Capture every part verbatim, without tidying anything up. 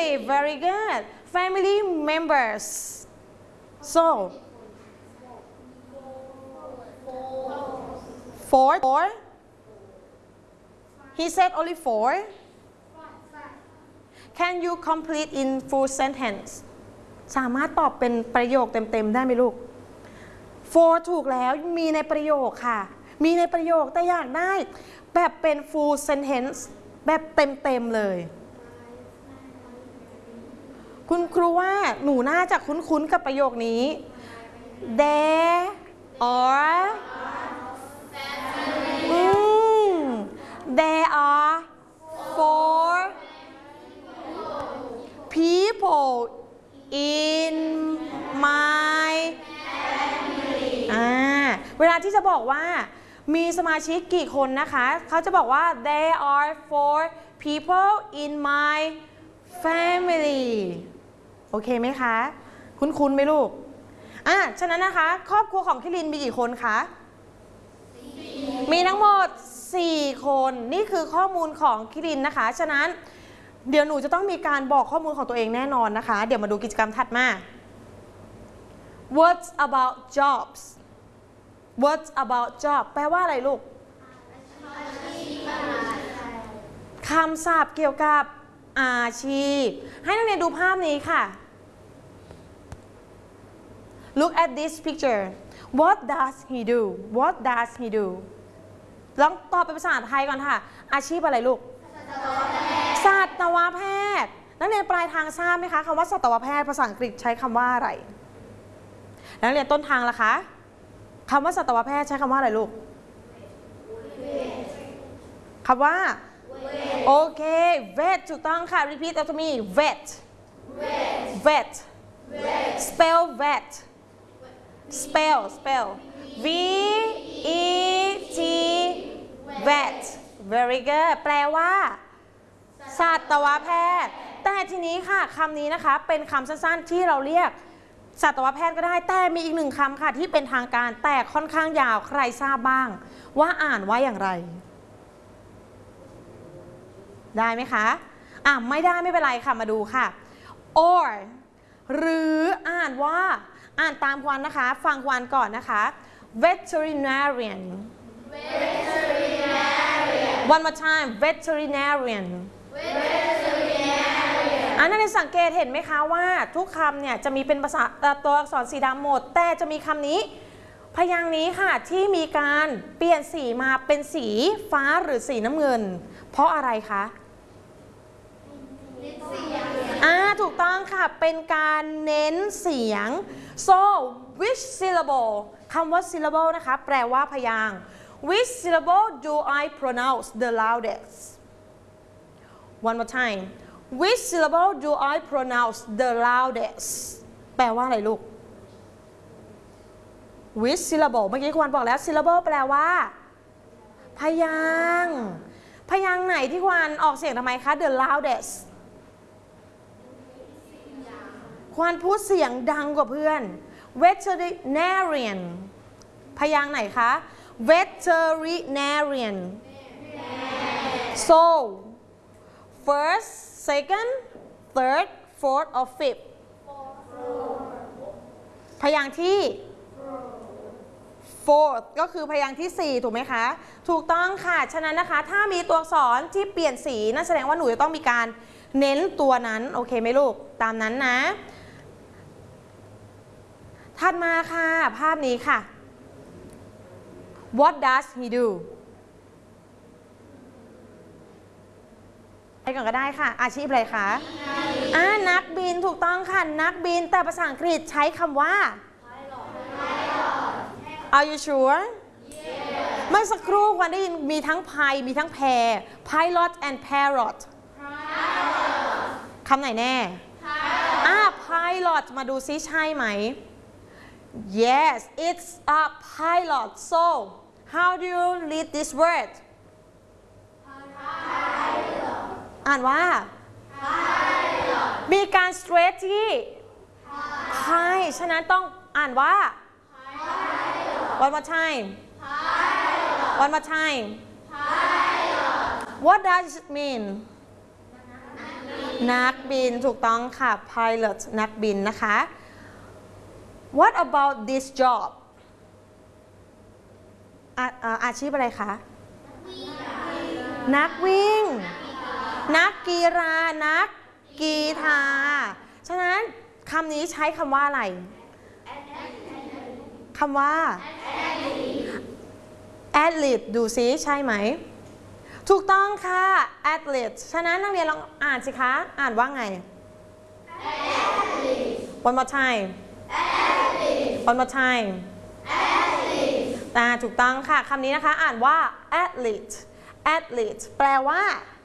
very good family members so four four he said only four can you complete in full sentence สามารถตอบเป็นประโยคเต็มๆได้ไหมลูก four ถูกแล้วมีในประโยคค่ะมีในประโยคแต่อยากได้แบบเป็น full sentence แบบเต็มๆเลยคุณครูว่าหนูน่าจะคุ้นๆกับประโยคนี้ there are mm, there are four people in my family อ่าเวลาที่จะบอกว่ามีสมาชิกกี่คนนะคะเขาจะบอกว่า there are four people in my family โอเคไหมคะคุ้นๆไหมลูกอ่ะฉะนั้นนะคะครอบครัวของคิรินมีกี่คนคะมีทั้งหมดสี่คนนี่คือข้อมูลของคิรินนะคะฉะนั้นเดี๋ยวหนูจะต้องมีการบอกข้อมูลของตัวเองแน่นอนนะคะเดี๋ยวมาดูกิจกรรมถัดมา Words about jobs Words about job แปลว่าอะไรลูกคำศัพท์เกี่ยวกับอาชีพให้นักเรียนดูภาพนี้ค่ะ Look at this picture What does he do What does he do ลองตอบเป็นภาษาไทยก่อนค่ะอาชีพอะไรลูกสัตวแพทย์นักเรียนปลายทางทราบไหมคะคำว่าสัตวแพทย์ภาษาอังกฤษใช้คำว่าอะไรนักเรียนต้นทางล่ะคะคำว่าสัตวแพทย์ใช้คำว่าอะไรลูกคำว่าโอเค vet ถูกต้องค่ะ repeat after me vet vet spell vet spell spell v e t vet very good แปลว่าสัตวแพทย์แต่ทีนี้ค่ะคำนี้นะคะเป็นคำสั้นๆที่เราเรียกสัตวแพทย์ก็ได้แต่มีอีกหนึ่งคำค่ะที่เป็นทางการแต่ค่อนข้างยาวใครทราบบ้างว่าอ่านว่าอย่างไรได้ไหมคะอ่ะไม่ได้ไม่เป็นไรค่ะมาดูค่ะ or หรืออ่านว่าอ่านตามควันนะคะฟังควันก่อนนะคะ veterinarian one more time veterinarianอันนั้นสังเกตเห็นไหมคะว่าทุกคำเนี่ยจะมีเป็นภาษาตัวอักษรสีดำหมดแต่จะมีคำนี้พยางค์นี้ค่ะที่มีการเปลี่ยนสีมาเป็นสีฟ้าหรือสีน้ำเงินเพราะอะไรคะอ่าถูกต้องค่ะเป็นการเน้นเสียง so which syllable คำว่า syllable นะคะแปลว่าพยางค์ which syllable do I pronounce the loudest one more time which syllable do I pronounce the loudest แปลว่าอะไรลูก which syllable เมื่อกี้ควรบอกแล้ว syllable แปลว่าพยางค์พยางค์ไหนที่ควรออกเสียงทำไมคะ the loudest ควรพูดเสียงดังกว่าเพื่อน veterinarian พยางค์ไหนคะ veterinarian so first second third fourth or fifth พยางค์ที่ fourth ก็คือพยางค์ที่สี่ถูกไหมคะถูกต้องค่ะฉะนั้นนะคะถ้ามีตัวอักษรที่เปลี่ยนสีนั่นแสดงว่าหนูจะต้องมีการเน้นตัวนั้นโอเคไหมลูกตามนั้นนะถัดมาค่ะภาพนี้ค่ะ What does he do ไปก่อนก็ได้ค่ะอาชีพอะไรคะอ่านักบินถูกต้องค่ะนักบินแต่ภาษาอังกฤษใช้คำว่า Are you sure เมื่อสักครู่วันได้ยินมีทั้งพายมีทั้งแพ pilot and parrot คำไหนแน่อ่า pilot มาดูซิใช่ไหมYes, it's a pilot. So, how do you read this word? Pilot. อ่านว่า Pilot. มีการ stress ที่ Pilot. ฉะนั้นต้องอ่านว่า Pilot. One more time. Pilot. One more time. Pilot. What does it mean? นักบินถูกต้องค่ะ pilot นักบินนะคะ What about this job อาอาชีพอะไรคะนักวิ่งนักกีฬานักกีฬาฉะนั้นคำนี้ใช้คำว่าอะไรคำว่า athlete ดูซิใช่ไหมถูกต้องค่ะ athlete ฉะนั้นนักเรียนลองอ่านสิคะอ่านว่าไง one more time one more time อ่าถูกต้องค่ะคำนี้นะคะอ่านว่า athlete athlete แปลว่า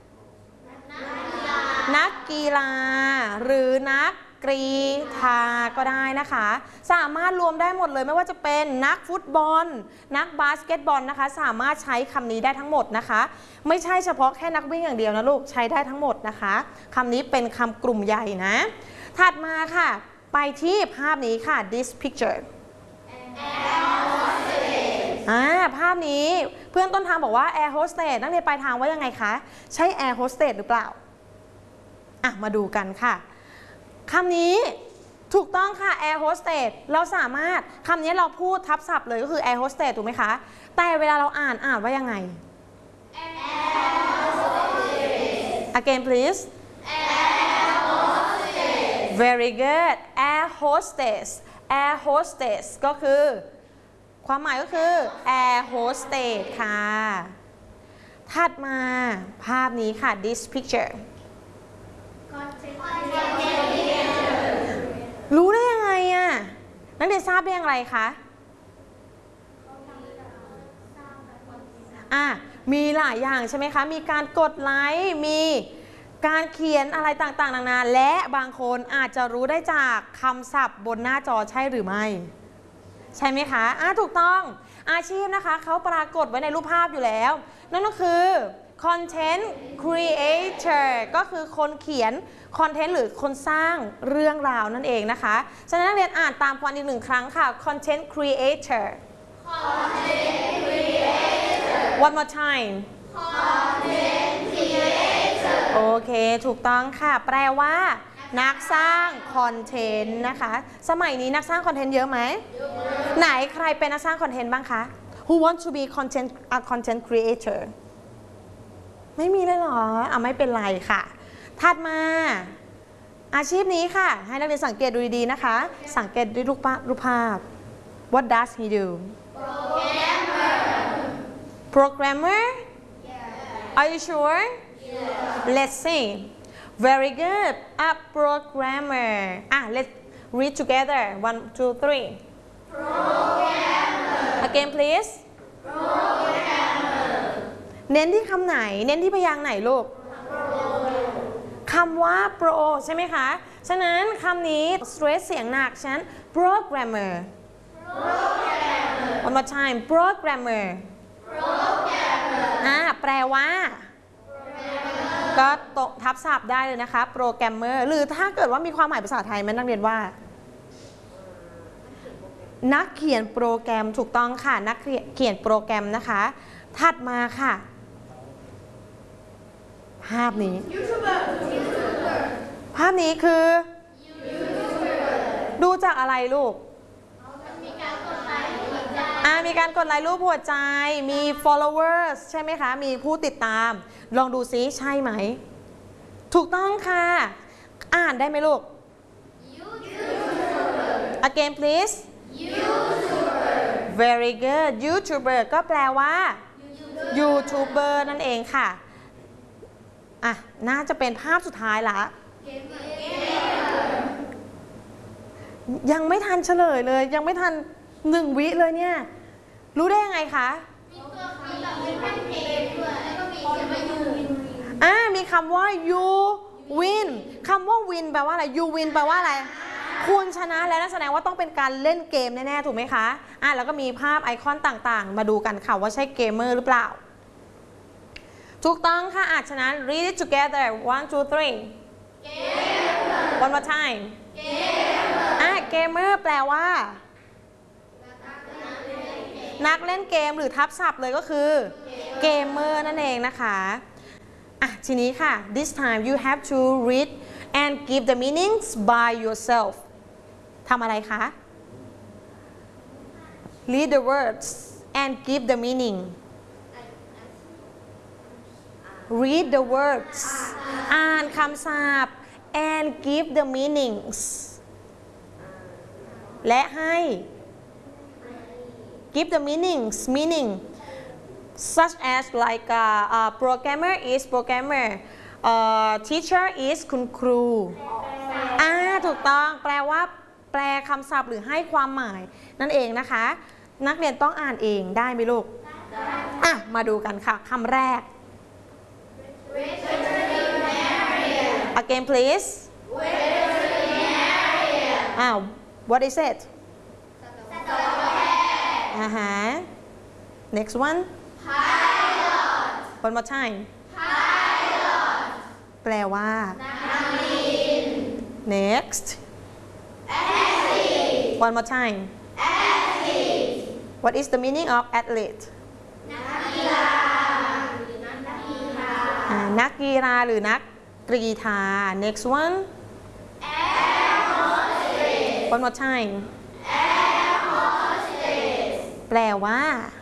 นักกีฬาหรือนักกรีฑาก็ได้นะคะสามารถรวมได้หมดเลยไม่ว่าจะเป็นนักฟุตบอลนักบาสเกตบอลนะคะสามารถใช้คำนี้ได้ทั้งหมดนะคะไม่ใช่เฉพาะแค่นักวิ่งอย่างเดียวนะลูกใช้ได้ทั้งหมดนะคะคำนี้เป็นคำกลุ่มใหญ่นะถัดมาค่ะไปที่ภาพนี้ค่ะ this picture อ่าภาพนี้เพื่อนต้นทางบอกว่า air hostess นักเรียนปลายทางว่ายังไงคะใช่ air hostess หรือเปล่าอ่ะมาดูกันค่ะคำนี้ถูกต้องค่ะ air hostess เราสามารถคำนี้เราพูดทับศัพท์เลยก็คือ air hostess ถูกไหมคะแต่เวลาเราอ่านอ่านว่ายังไง again please air hostess very good air hostess air hostess ก็คือความหมายก็คือ air hostess ค่ะถัดมาภาพนี้ค่ะ this pictureรู้ได้ยังไงอ่ะนักเรียนทราบได้อย่างไรคะอ่ะมีหลายอย่างใช่ไหมคะมีการกดไลค์มีการเขียนอะไรต่างๆนานาและบางคนอาจจะรู้ได้จากคำศัพท์บนหน้าจอใช่หรือไม่ใช่ไหมคะอ่ะถูกต้องอาชีพนะคะเขาปรากฏไว้ในรูปภาพอยู่แล้วนั่นก็คือ content creator ก็คือคนเขียนคอนเทนต์หรือคนสร้างเรื่องราวนั่นเองนะคะฉะนั้นนักเรียนอ่านตามควันอีกหนึ่งครั้งค่ะ content creator content creator one more time content creator โอเคถูกต้องค่ะแปลว่านักสร้างคอนเทนต์นะคะสมัยนี้นักสร้างคอนเทนต์เยอะไหมไหนใครเป็นนักสร้างคอนเทนต์บ้างคะ Who want to be content a content creator ไม่มีเลยเหรออ่ะไม่เป็นไรค่ะถัดมาอาชีพนี้ค่ะให้นักเรียนสังเกตดูดีๆนะคะสังเกตด้วยรูปภาพรูปภาพ What does he do Programmer Programmer yeah. Are you sure yeah. Let's see Very good a programmer อ่ะ let's read together one two three Programmer Again please Programmer เน้นที่คำไหนเน้นที่พยางค์ไหนลูกคำว่า pro ใช่ไหมคะฉะนั้นคำนี้ stress เสียงหนักฉะนั้น programmer one more time programmer อ่าแปลว่าก็ตกทับศัพท์ได้เลยนะคะ programmer หรือถ้าเกิดว่ามีความหมายภาษาไทยไหมนักเรียนว่านักเขียนโปรแกรมถูกต้องค่ะนักเขียนโปรแกรมนะคะถัดมาค่ะภาพนี้ภาพนี้คือดูจากอะไรลูกมีการกดไลค์หัวใจอ่ามีการกดไลค์รูปหัวใจมี followers ใช่ไหมคะมีผู้ติดตามลองดูซิใช่ไหมถูกต้องค่ะอ่านได้ไหมลูก again please YouTuber very good YouTuber ก็แปลว่า YouTuber นั่นเองค่ะอ่ะน่าจะเป็นภาพสุดท้ายละยังไม่ทันเฉลยเลยยังไม่ทันหนึ่งวิเลยเนี่ยรู้ได้ยังไงคะอ่ามีคำว่า you win คำว่า win แปลว่าอะไร you win แปลว่าอะไรคุณชนะแล้วนั่นแสดงว่าต้องเป็นการเล่นเกมแน่ๆถูกไหมคะอ่ะแล้วก็มีภาพไอคอนต่างๆมาดูกันค่ะว่าใช่เกมเมอร์หรือเปล่าถูกต้องค่ะอ่ะฉะนั้น read it together one two three one more time อ่ะเกมเมอร์แปลว่านักเล่นเกมหรือทับศัพท์เลยก็คือเกมเมอร์นั่นเองนะคะอ่ะอ่ะทีนี้ค่ะ this time you have to read and give the meanings by yourself ทำอะไรคะ read the words and give the meaning read the words อ่านคำศัพท์ and give the meanings และให้ give the meanings meaning such as like uh, uh, programmer is programmer uh, teacher is คุณครูอ่าถูกต้องแปลว่าแปลคำศัพท์หรือให้ความหมายนั่นเองนะคะนักเรียนต้องอ่านเองได้ไหมลูกอ่ะมาดูกันค่ะคำแรก again please อ้าว what is it อ่าฮะ next one one more time แปลว่า next one more time what is the meaning of athlete นักกีฬาหรือนักกรีฑา next one one more time แปลว่า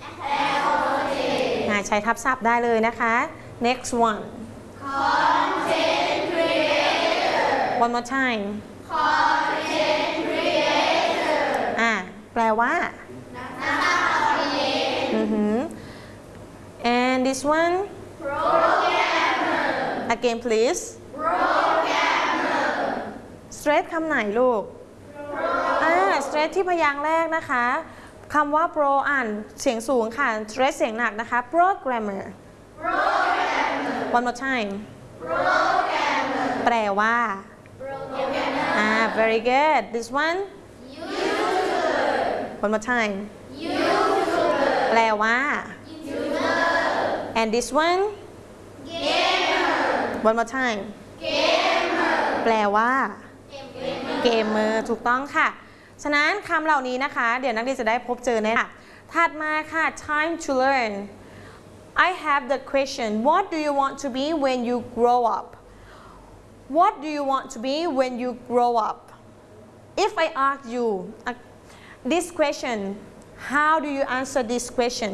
ใช้ทับศัพท์ได้เลยนะคะ next one content creator one more time content creator อ่าแปลว่าอือหือ and this one programmer again please programmer stress คำไหนลูกอ่า stress ที่พยางค์แรกนะคะคำว่า pro อ่านเสียงสูงค่ะ stress เสียงหนักนะคะ programmer programmer one more time programmer แปลว่า programmer อ่า very good this one YouTuber one more time YouTuber แปลว่า YouTuber and this one gamer one more time gamer แปลว่า gamer เกมเมอร์ถูกต้องค่ะฉะนั้นคำเหล่านี้นะคะเดี๋ยวนักเรียนจะได้พบเจอแน่ค่ะถัดมาค่ะ time to learn I have the question what do you want to be when you grow up what do you want to be when you grow up if I ask you uh, this question how do you answer this question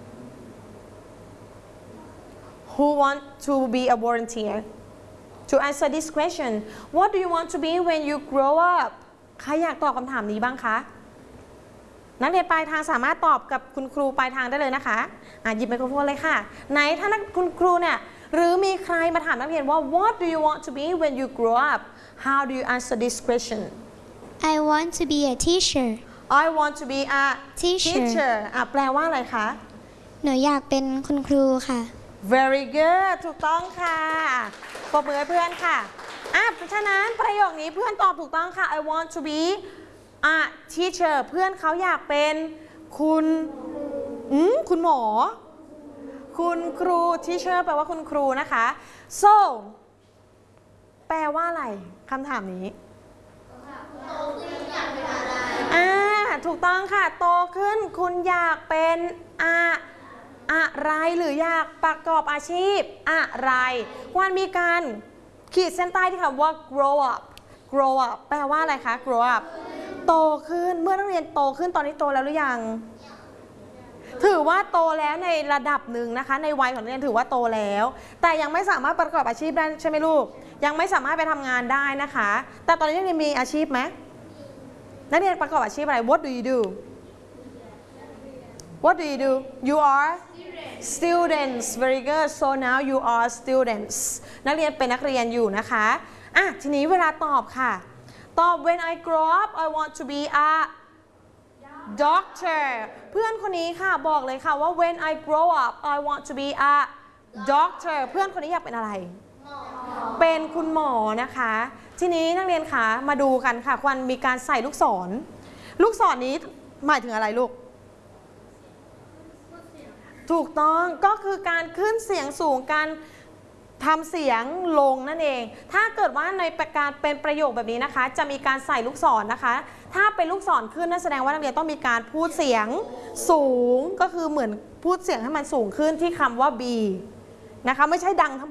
who want to be a volunteer to answer this question what do you want to be when you grow up ใครอยากตอบคำถามนี้บ้างคะนักเรียนปลายทางสามารถตอบกับคุณครูปลายทางได้เลยนะคะอ่ะหยิบไมโครโฟนเลยค่ะไหนถ้านักคุณครูเนี่ยหรือมีใครมาถามนักเรียนว่า what do you want to be when you grow up how do you answer this question I want to be a teacher I want to be a Teacher teacher อ่ะแปลว่าอะไรคะหนูอยากเป็นคุณครูค่ะ very good ถูกต้องค่ะปรบมือให้เพื่อนค่ะอ่ะเพราะฉะนั้นประโยคนี้เพื่อนตอบถูกต้องค่ะ I want to be a teacher เพื่อนเขาอยากเป็นคุณอืมคุณหมอคุณครู teacher แปลว่าคุณครูนะคะ so แปลว่าอะไรคำถามนี้อ่าถูกต้องค่ะโตขึ้นคุณอยากเป็นอะอะไรหรืออยากประกอบอาชีพอะไรควรมีการขีดเส้นใต้ที่คำว่า grow up grow up แปลว่าอะไรคะ grow up โตขึ้นเมื่อนักเรียนโตขึ้นตอนนี้โตแล้วหรือยังถือว่าโตแล้วในระดับหนึ่งนะคะในวัยของนักเรียนถือว่าโตแล้วแต่ยังไม่สามารถประกอบอาชีพได้ใช่ไหมลูกยังไม่สามารถไปทำงานได้นะคะแต่ตอนนี้นักเรียนมีอาชีพไหมนักเรียนประกอบอาชีพอะไร What do you do What do you do You are students very good so now you are students นักเรียนเป็นนักเรียนอยู่นะคะอ่ะทีนี้เวลาตอบค่ะตอบ when I grow up I want to be a doctor เพื่อนคนนี้ค่ะบอกเลยค่ะว่า when I grow up I want to be a doctor เพื่อนคนนี้อยากเป็นอะไรเป็นคุณหมอนะคะทีนี้นักเรียนคะมาดูกันค่ะควรมีการใส่ลูกศรลูกศรนี้หมายถึงอะไรลูกถูกต้องก็คือการขึ้นเสียงสูงการทำเสียงลงนั่นเองถ้าเกิดว่าในประการเป็นประโยคแบบนี้นะคะจะมีการใส่ลูกศรนะคะถ้าเป็นลูกศรขึ้นนั่นแสดงว่านักเรียนต้องมีการพูดเสียงสูงก็คือเหมือนพูดเสียงให้มันสูงขึ้นที่คำว่า B นะคะไม่ใช่ดังทั้ง